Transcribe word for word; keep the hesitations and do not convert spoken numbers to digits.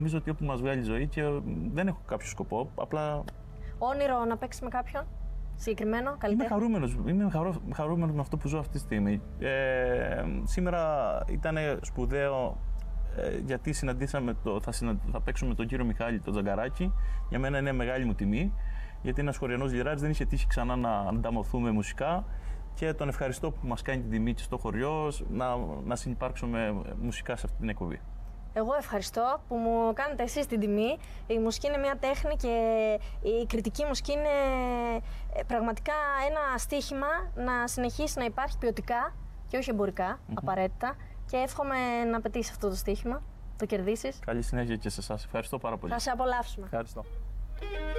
Νομίζω ότι όπου μας βγάλει η ζωή και δεν έχω κάποιο σκοπό, απλά... Όνειρο να παίξεις με κάποιον συγκεκριμένο, Είμαι καλλιτέχνη? χαρούμενος, είμαι χαρό, χαρούμενος με αυτό που ζω αυτή τη στιγμή. Ε, σήμερα ήταν σπουδαίο ε, γιατί συναντήσαμε το, θα, συναντ, θα παίξουμε με τον κύριο Μιχάλη τον Τζαγκαράκη. Για μένα είναι μεγάλη μου τιμή, γιατί ένας χωριανός λιράρης δεν είχε τύχει ξανά να ανταμωθούμε μουσικά και τον ευχαριστώ που μας κάνει την τιμή και στο χωριό να, να συνυπάρξουμε μουσικά σε αυτή την εκπομπή. Εγώ ευχαριστώ που μου κάνετε εσείς την τιμή. Η μουσική είναι μια τέχνη και η κριτική μουσική είναι πραγματικά ένα στίχημα να συνεχίσει να υπάρχει ποιοτικά και όχι εμπορικά, mm-hmm. απαραίτητα. Και εύχομαι να πετύχεις αυτό το στίχημα, το κερδίσεις. Καλή συνέχεια και σε εσάς. Ευχαριστώ πάρα πολύ. Θα σε απολαύσουμε. Ευχαριστώ.